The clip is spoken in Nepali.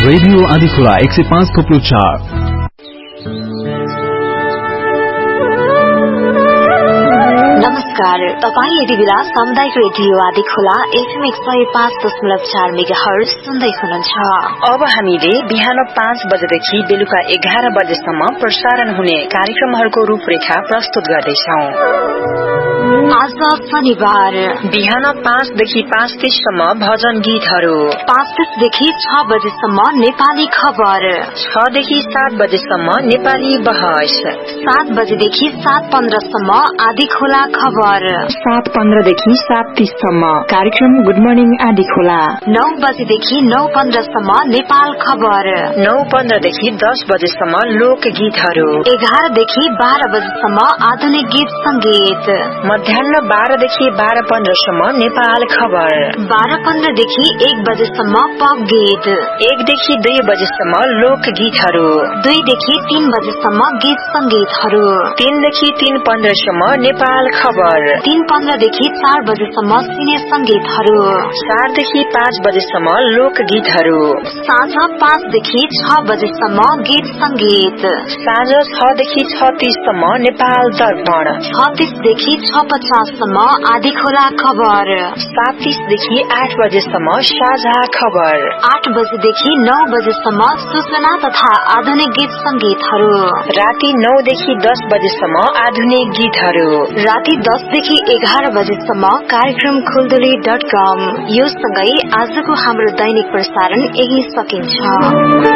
रेडियो आदिखोला 105.4। नमस्कार, तपाईँ यति बेला सामुदायिक रेडियो आदिखोला FM 105.4 मेगाहर्ज सुन्दै हुनुहुन्छ। अब हामीले बिहान 5 बजेदेखि बेलुका 11 बजेसम्म प्रसारण हुने कार्यक्रमहरूको रूपरेखा प्रस्तुत गर्दैछौं। आज शनिबार बिहान 5 देखि 5:30 सम्म भजन गीतहरू, 5:30 देखि 6 बजेसम्म नेपाली खबर, 6 देखि 7 बजेसम्म नेपाली बहस, 7 बजेदेखि 7:15 सम्म आदिखोला खबर, 7:15 देखि 7:30 सम्म कार्यक्रम गुड मर्निङ आदिखोला, 9 बजेदेखि 9:15 सम्म नेपाल खबर, 9:15 देखि 10 बजेसम्म लोक गीतहरू, 11 देखि 12 बजेसम्म आधुनिक गीत संगीत, मध्याह्न 12 देखि 12:15 सम्म नेपाल खबर, 12:15 देखि 1 बजेसम्म पप गीत, 1 देखि 2 बजेसम्म लोक गीतहरू, 2 देखि 3 बजेसम्म गीत संगीतहरू, 3 देखि 3:15 सम्म नेपाल खबर, 3:15 देखि 4 बजेसम्म सिने संगीतहरू, 4 देखि 5 बजेसम्म लोक गीतहरू, साँझ 5 देखि 6 बजेसम्म गीत संगीत, साँझ 6 देखि 6:30 सम्म नेपाल दर्पण, 36 देखि 6:50 सम्म आदिखोला खबर, 7:30 देखि 8 बजेसम्म साझा खबर, 8 बजेदेखि 9 बजेसम्म सूचना तथा आधुनिक गीत संगीतहरू, राति 9 देखि 10 बजेसम्म आधुनिक गीतहरू, राति 10 देखि 11 बजेसम्म कार्यक्रम खुलदुली.com। यो सँगै आजको हाम्रो दैनिक प्रसारण यही सकिन्छ।